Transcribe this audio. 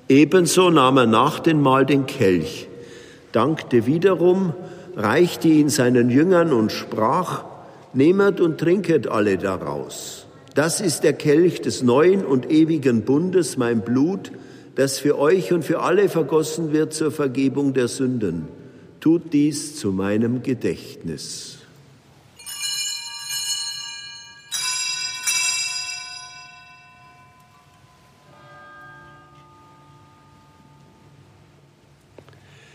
Ebenso nahm er nach dem Mahl den Kelch, dankte wiederum, reichte ihn seinen Jüngern und sprach: Nehmet und trinket alle daraus. Das ist der Kelch des neuen und ewigen Bundes, mein Blut, das für euch und für alle vergossen wird zur Vergebung der Sünden. Tut dies zu meinem Gedächtnis.